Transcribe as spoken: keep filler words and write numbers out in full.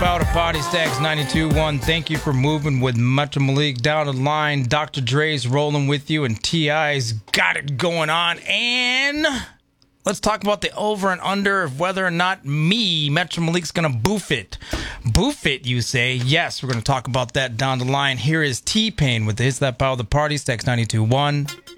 Power to Party Stacks ninety-two point one. Thank you for moving with Metro Malik down the line. Doctor Dre's rolling with you, and T I's got it going on. And let's talk about the over and under of whether or not me, Metro Malik's going to boof it. Boof it, you say? Yes, we're going to talk about that down the line. Here is T-Pain with the Hits That Power the Party Stacks ninety-two point one.